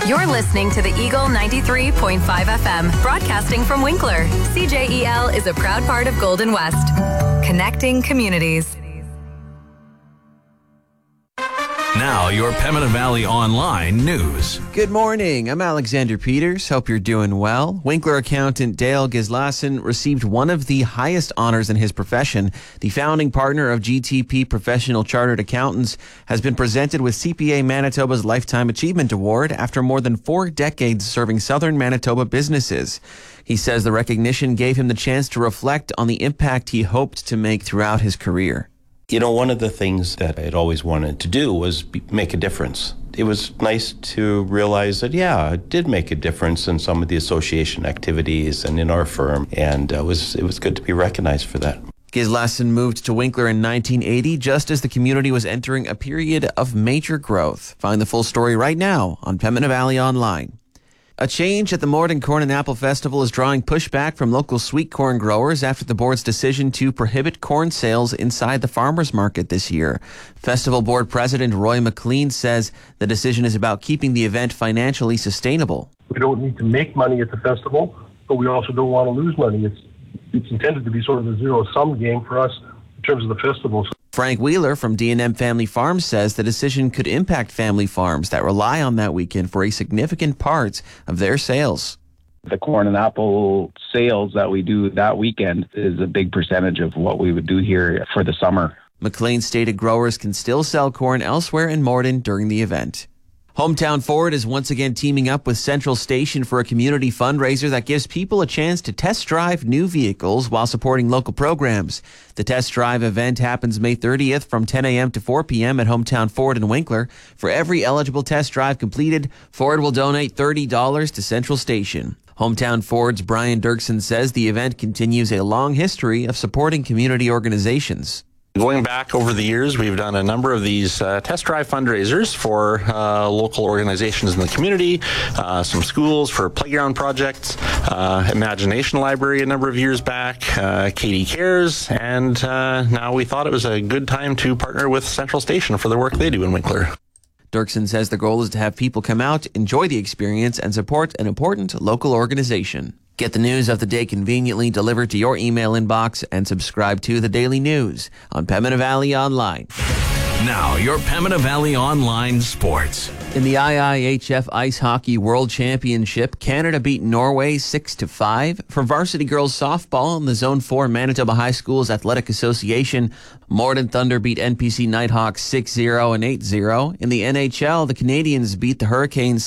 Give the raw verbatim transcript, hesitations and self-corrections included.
You're listening to the Eagle ninety-three point five F M, broadcasting from Winkler. C J E L is a proud part of Golden West, connecting communities. Now, your Pembina Valley Online news. Good morning. I'm Alexander Peters. Hope you're doing well. Winkler accountant Dale Gislason received one of the highest honors in his profession. The founding partner of G T P Professional Chartered Accountants has been presented with C P A Manitoba's Lifetime Achievement Award after more than four decades serving southern Manitoba businesses. He says the recognition gave him the chance to reflect on the impact he hoped to make throughout his career. You know, one of the things that I'd always wanted to do was be, make a difference. It was nice to realize that, yeah, it did make a difference in some of the association activities and in our firm, and uh, it was, it was good to be recognized for that. Gislason moved to Winkler in nineteen eighty, just as the community was entering a period of major growth. Find the full story right now on Pembina Valley Online. A change at the Morden Corn and Apple Festival is drawing pushback from local sweet corn growers after the board's decision to prohibit corn sales inside the farmers market this year. Festival board president Roy McLean says the decision is about keeping the event financially sustainable. We don't need to make money at the festival, but we also don't want to lose money. It's, it's intended to be sort of a zero-sum game for us in terms of the festival. Frank Wheeler from D and M Family Farms says the decision could impact family farms that rely on that weekend for a significant part of their sales. The corn and apple sales that we do that weekend is a big percentage of what we would do here for the summer. McLean stated growers can still sell corn elsewhere in Morden during the event. Hometown Ford is once again teaming up with Central Station for a community fundraiser that gives people a chance to test drive new vehicles while supporting local programs. The test drive event happens May thirtieth from ten a.m. to four p.m. at Hometown Ford in Winkler. For every eligible test drive completed, Ford will donate thirty dollars to Central Station. Hometown Ford's Brian Dirksen says the event continues a long history of supporting community organizations. Going back over the years, we've done a number of these uh, test drive fundraisers for uh, local organizations in the community, uh, some schools for playground projects, uh, Imagination Library a number of years back, uh, Katie Cares, and uh, now we thought it was a good time to partner with Central Station for the work they do in Winkler. Dirksen says the goal is to have people come out, enjoy the experience, and support an important local organization. Get the news of the day conveniently delivered to your email inbox and subscribe to The Daily News on Pembina Valley Online. Now, your Pembina Valley Online sports. In the I I H F Ice Hockey World Championship, Canada beat Norway six to five. For varsity girls softball in the Zone four Manitoba High Schools Athletic Association, Morden Thunder beat N P C Nighthawks six zero and eight zero. In the N H L, the Canadians beat the Hurricanes